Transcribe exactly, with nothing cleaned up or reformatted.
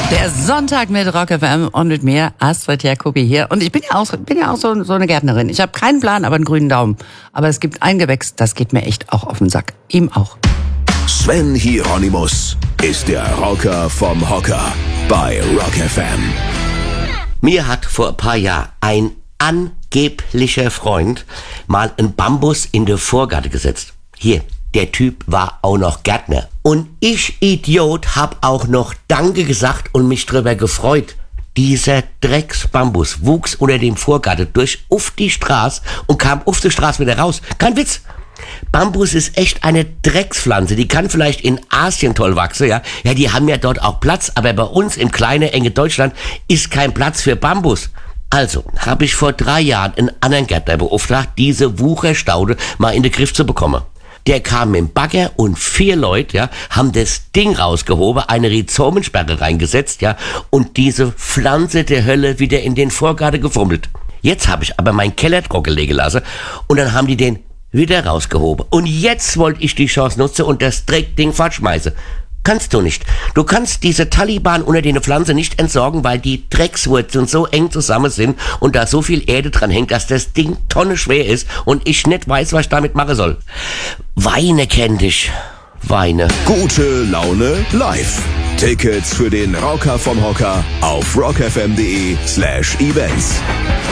Der Sonntag mit Rock F M und mit mir, Astrid Jacobi hier. Und ich bin ja auch, bin ja auch so, so eine Gärtnerin. Ich habe keinen Plan, aber einen grünen Daumen. Aber es gibt ein Gewächs, das geht mir echt auch auf den Sack. Ihm auch. Sven Hieronymus ist der Rocker vom Hocker bei Rock F M. Mir hat vor ein paar Jahren ein angeblicher Freund mal einen Bambus in den Vorgarten gesetzt. Hier, der Typ war auch noch Gärtner. Und ich, Idiot, hab auch noch Danke gesagt und mich drüber gefreut. Dieser Drecksbambus wuchs unter dem Vorgarten durch auf die Straße und kam auf die Straße wieder raus. Kein Witz. Bambus ist echt eine Dreckspflanze. Die kann vielleicht in Asien toll wachsen, ja. Ja, die haben ja dort auch Platz, aber bei uns im kleinen, engen Deutschland ist kein Platz für Bambus. Also habe ich vor drei Jahren einen anderen Gärtner beauftragt, diese Wucherstaude mal in den Griff zu bekommen. Der kam mit dem Bagger und vier Leute, ja, haben das Ding rausgehoben, eine Rhizomensperre reingesetzt, ja, und diese Pflanze der Hölle wieder in den Vorgarten gefummelt. Jetzt habe ich aber meinen Keller trockenlegen lassen und dann haben die den wieder rausgehoben. Und jetzt wollte ich die Chance nutzen und das Dreckding fortschmeißen. Kannst du nicht. Du kannst diese Taliban unter den Pflanzen nicht entsorgen, weil die Dreckswurzeln so eng zusammen sind und da so viel Erde dran hängt, dass das Ding tonnenschwer ist und ich nicht weiß, was ich damit machen soll. Weine kenn dich. Weine. Gute Laune live. Tickets für den Rocker vom Hocker auf rockfm.de slash events.